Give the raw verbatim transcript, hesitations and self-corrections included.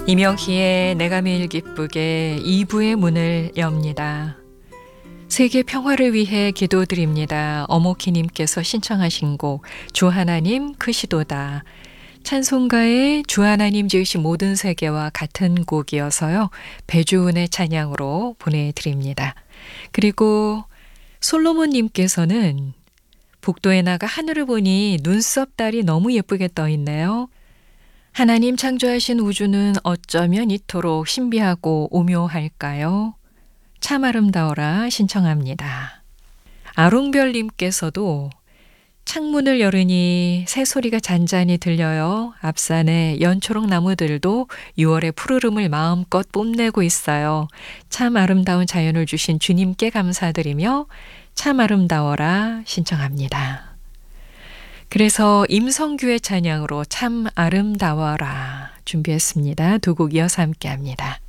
이명희의 내가 매일 기쁘게 이 부의 문을 엽니다. 세계 평화를 위해 기도드립니다. 어모키님께서 신청하신 곡 주 하나님 크시도다. 찬송가의 주 하나님 지으신 모든 세계와 같은 곡이어서요. 배주은의 찬양으로 보내드립니다. 그리고 솔로몬님께서는 북도에 나가 하늘을 보니 눈썹 달이 너무 예쁘게 떠 있네요. 하나님 창조하신 우주는 어쩌면 이토록 신비하고 오묘할까요? 참 아름다워라 신청합니다. 아롱별님께서도 창문을 열으니 새소리가 잔잔히 들려요. 앞산의 연초록 나무들도 유월의 푸르름을 마음껏 뽐내고 있어요. 참 아름다운 자연을 주신 주님께 감사드리며 참 아름다워라 신청합니다. 그래서 임성규의 찬양으로 참 아름다워라 준비했습니다. 두 곡 이어서 함께합니다.